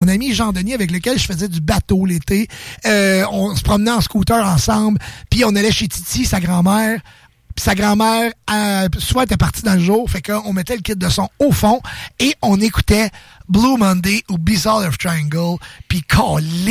ami Jean-Denis avec lequel je faisais du bateau l'été. On se promenait en scooter ensemble, puis on allait chez Titi, sa grand-mère. Puis sa grand-mère, soit était partie dans le jour, fait qu'on mettait le kit de son au fond et on écoutait Blue Monday ou Bizarre of Triangle, puis